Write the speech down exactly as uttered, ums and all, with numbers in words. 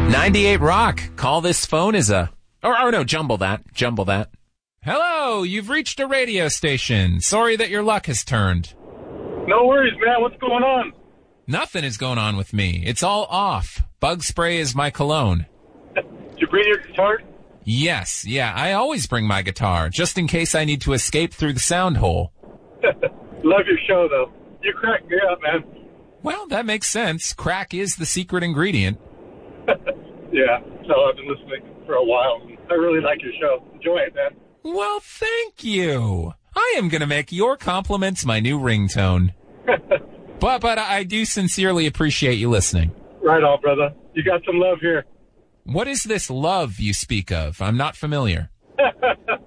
ninety-eight Rock. Call this phone is a... Or, or no, jumble that. Jumble that. Hello, you've reached a radio station. Sorry that your luck has turned. No worries, man. What's going on? Nothing is going on with me. It's all off. Bug spray is my cologne. Did you bring your guitar? Yes, yeah, I always bring my guitar, just in case I need to escape through the sound hole. Love your show, though. You crack me up, man. Well, that makes sense. Crack is the secret ingredient. Yeah, so I've been listening for a while. I really like your show. Enjoy it, man. Well, thank you. I am going to make your compliments my new ringtone. but but I do sincerely appreciate you listening. Right on, brother. You got some love here. What is this love you speak of? I'm not familiar.